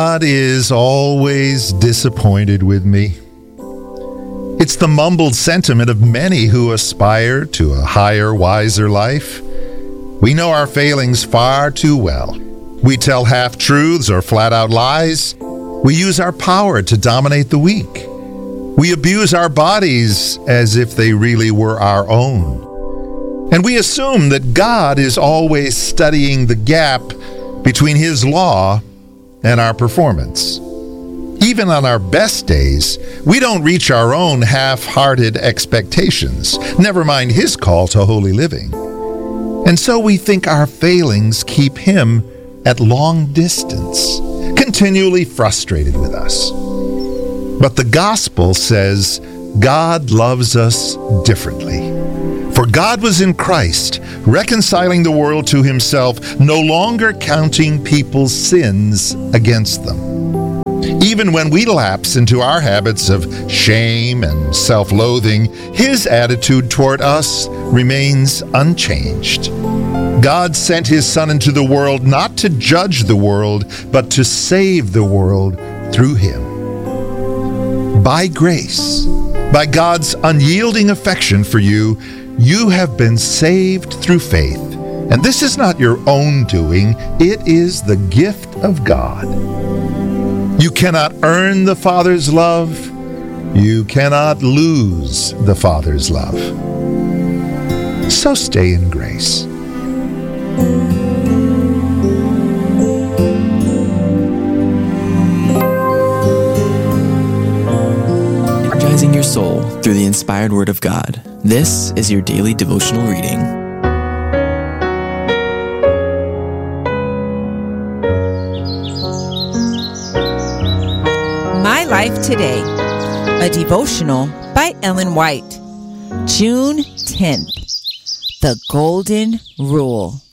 God is always disappointed with me. It's the mumbled sentiment of many who aspire to a higher, wiser life. We know our failings far too well. We tell half-truths or flat-out lies. We use our power to dominate the weak. We abuse our bodies as if they really were our own. And we assume that God is always studying the gap between His law and our performance. Even on our best days, we don't reach our own half-hearted expectations, never mind His call to holy living. And so we think our failings keep Him at long distance, continually frustrated with us. But the gospel says God loves us differently. For God was in Christ, reconciling the world to Himself, no longer counting people's sins against them. Even when we lapse into our habits of shame and self-loathing, His attitude toward us remains unchanged. God sent His Son into the world not to judge the world, but to save the world through Him. By grace, by God's unyielding affection for you, you have been saved through faith. And this is not your own doing, it is the gift of God. You cannot earn the Father's love. You cannot lose the Father's love. So stay in grace. Energizing your soul through the inspired Word of God. This is your daily devotional reading. My Life Today, a devotional by Ellen White. June 10th, the Golden Rule.